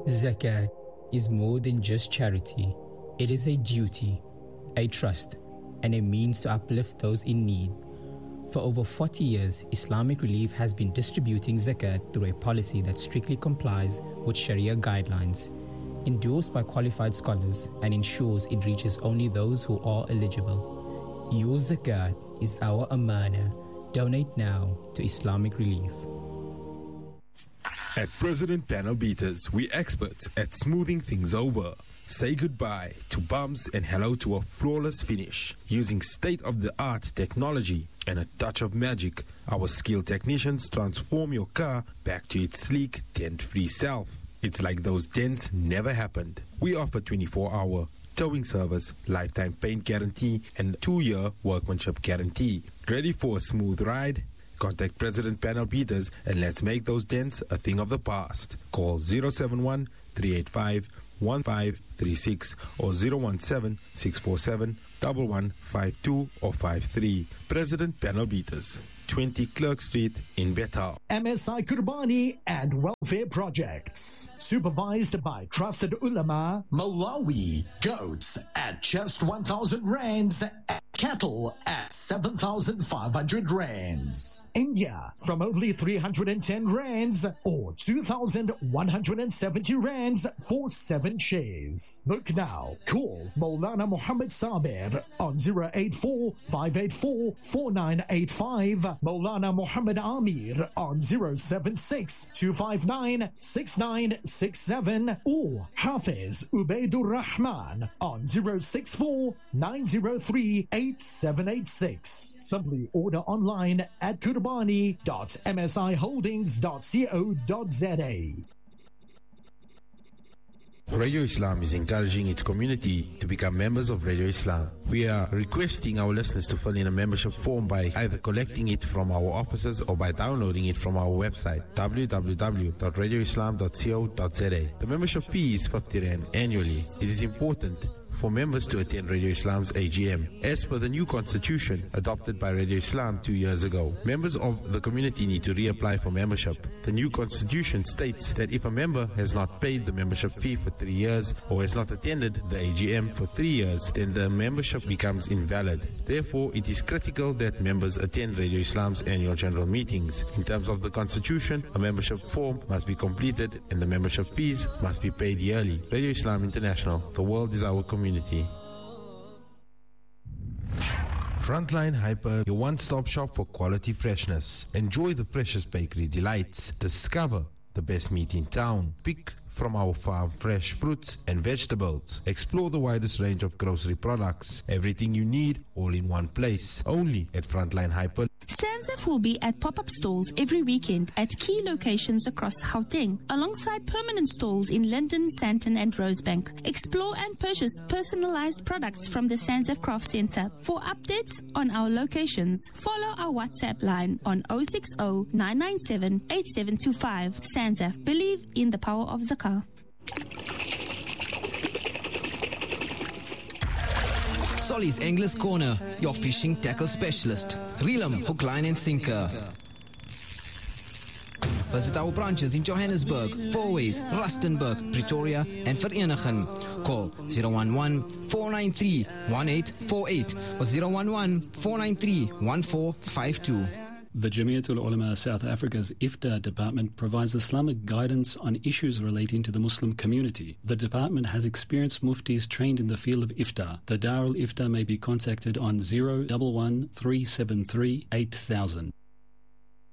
Zakat is more than just charity. It is a duty, a trust, and a means to uplift those in need. For over 40 years, Islamic Relief has been distributing zakat through a policy that strictly complies with Sharia guidelines, endorsed by qualified scholars, and ensures it reaches only those who are eligible. Your zakat is our amana. Donate now to Islamic Relief. At President Panel Beaters, we're experts at smoothing things over. Say goodbye to bumps and hello to a flawless finish. Using state-of-the-art technology and a touch of magic, our skilled technicians transform your car back to its sleek, dent-free self. It's like those dents never happened. We offer 24-hour towing service, lifetime paint guarantee, and 2-year workmanship guarantee. Ready for a smooth ride? Contact President Panel Beaters and let's make those dents a thing of the past. Call 071-385-1536 or 017-647-1152 or 53. President Panel Beaters, 20 Clerk Street in Bethel. MSI Kurbani and Welfare Projects. Supervised by trusted ulama. Malawi, goats at just 1,000 rands. Cattle at 7,500 rands. India from only 310 rands or 2,170 rands for 7 shares. Book now. Call Maulana Muhammad Sabir on 084-584-4985. Maulana Muhammad Amir on 076-259-6967 or Hafiz Ubaidur Rahman on 064-903-8786. Simply order online at kurbani.msiholdings.co.za. Radio Islam is encouraging its community to become members of Radio Islam. We are requesting our listeners to fill in a membership form by either collecting it from our offices or by downloading it from our website www.radioislam.co.za. The membership fee is 50 Rand annually. It is important for members to attend Radio Islam's AGM. As per the new constitution adopted by Radio Islam 2 years ago, members of the community need to reapply for membership. The new constitution states that if a member has not paid the membership fee for 3 years or has not attended the AGM for 3 years, then the membership becomes invalid. Therefore, it is critical that members attend Radio Islam's annual general meetings. In terms of the constitution, a membership form must be completed and the membership fees must be paid yearly. Radio Islam International, the world is our community. Frontline Hyper, your one-stop shop for quality freshness. Enjoy the freshest bakery delights. Discover the best meat in town. Pick from our farm fresh fruits and vegetables. Explore the widest range of grocery products. Everything you need, all in one place. Only at Frontline Hyper. SANZAF will be at pop-up stalls every weekend at key locations across Gauteng, alongside permanent stalls in Linden, Sandton and Rosebank. Explore and purchase personalized products from the SANZAF Craft Center. For updates on our locations, follow our WhatsApp line on 060-997-8725. SANZAF, believe in the power of Zakah. Solly's Anglers Corner, your fishing tackle specialist. Reel 'em, hook, line and sinker. Visit our branches in Johannesburg, Fourways, Rustenburg, Pretoria and Vereeniging. Call 011-493-1848 or 011-493-1452. The Jamiatul Ulama South Africa's IFTA department provides Islamic guidance on issues relating to the Muslim community. The department has experienced muftis trained in the field of IFTA. The Darul IFTA may be contacted on 011 373 8000.